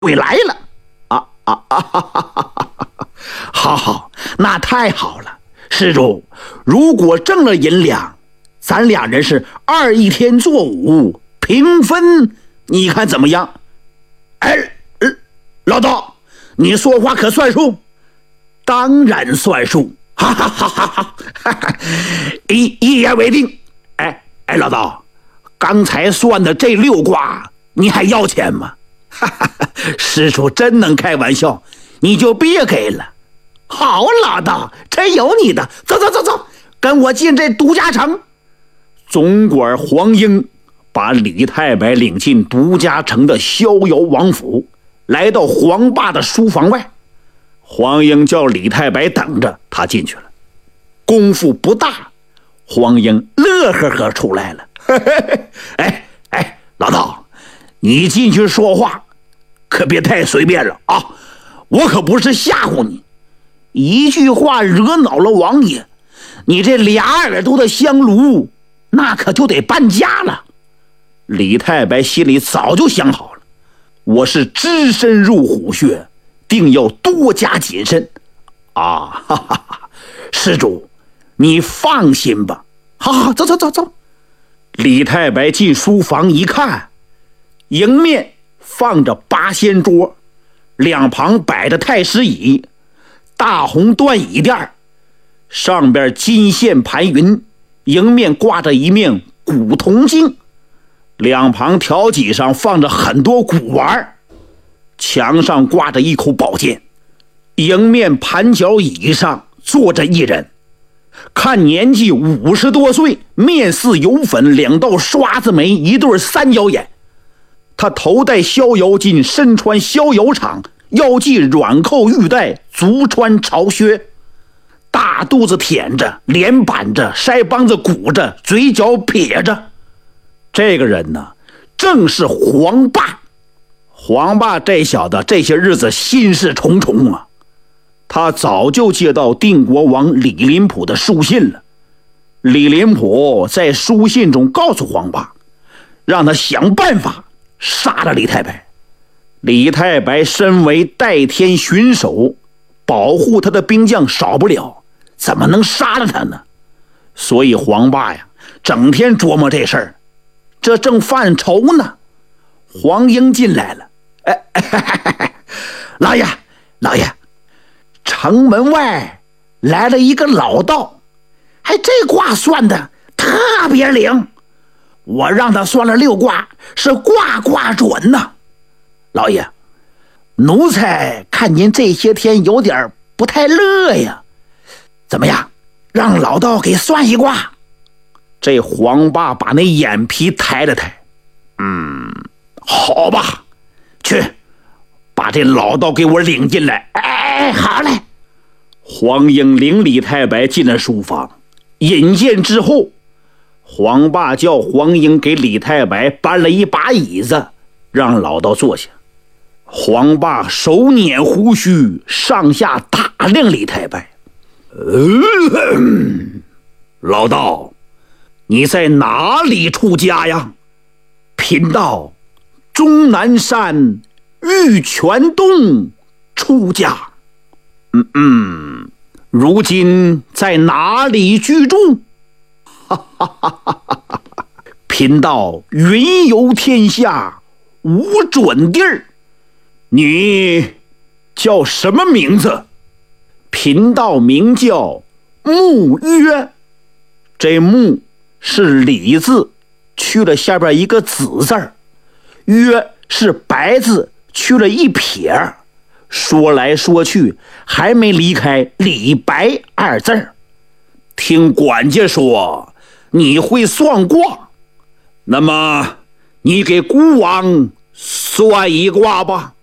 回来了。好，那太好了。施主，如果挣了银两，咱俩人是21天作5，平分，你看怎么样？老道，你说话可算数？当然算数，哈哈哈哈哈！一言为定。老道，刚才算的这6卦，你还要钱吗？哈哈，施主真能开玩笑，你就别给了。好，老道，真有你的！走，跟我进这独家城。总管黄英把李太白领进独家城的逍遥王府，来到黄霸的书房外。黄英叫李太白等着，他进去了。功夫不大，黄英乐呵呵出来了。老道，你进去说话可别太随便了啊！我可不是吓唬你，一句话惹恼了王爷，你这俩耳朵的香炉那可就得搬家了。李太白心里早就想好了，我是只身入虎穴，定要多加谨慎啊！哈哈哈，施主，你放心吧。好，走。李太白进书房一看，迎面放着8仙桌，两旁摆着太师椅，大红缎椅垫，上边金线盘云，迎面挂着一面古铜镜，两旁条几上放着很多古玩，墙上挂着一口宝剑，迎面盘脚椅上坐着一人，看年纪50多岁，面似油粉，2道刷子眉，1对3角眼。他头戴逍遥巾，身穿逍遥氅，腰系软扣玉带，足穿朝靴，大肚子舔着，脸板着，腮帮子鼓着，嘴角撇着。这个人呢，正是黄霸。黄霸这小子这些日子心事重重啊，他早就接到定国王李林甫的书信了。李林甫在书信中告诉黄霸，让他想办法杀了李太白。李太白身为代天巡守，保护他的兵将少不了，怎么能杀了他呢？所以黄霸呀，整天琢磨这事儿，这正犯愁呢。黄英进来了。老爷，城门外来了一个老道，这卦算的特别灵，我让他算了6卦，是卦准呐。老爷，奴才看您这些天有点不太乐呀，怎么样，让老道给算一卦？这黄霸把那眼皮抬了抬，好吧，去把这老道给我领进来。好嘞。黄英领李太白进了书房，引荐之后，黄霸叫黄英给李太白搬了一把椅子，让老道坐下。黄霸手捻胡须，上下打量李太白。老道，你在哪里出家呀？贫道终南山玉泉洞出家。如今在哪里居住？贫道云游天下无准地儿。你叫什么名字？贫道名叫穆约。这穆是李字，去了下边一个子字儿，约是白字，去了一撇。说来说去还没离开李白2字。听管家说你会算卦，那么你给孤王算一卦吧。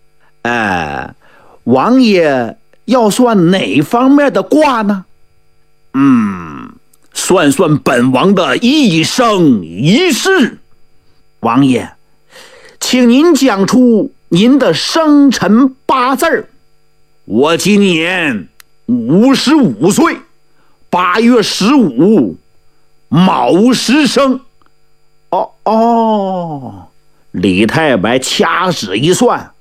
王爷要算哪方面的卦呢？算本王的一生一世。王爷，请您讲出您的生辰8字。我今年55岁，8月15卯时生。李太白掐指一算，